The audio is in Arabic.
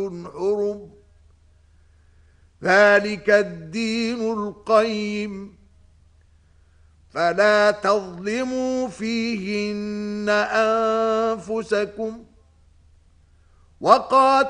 حرم ذلك الدين القيم فلا تظلموا فيهن أنفسكم وقاتلوا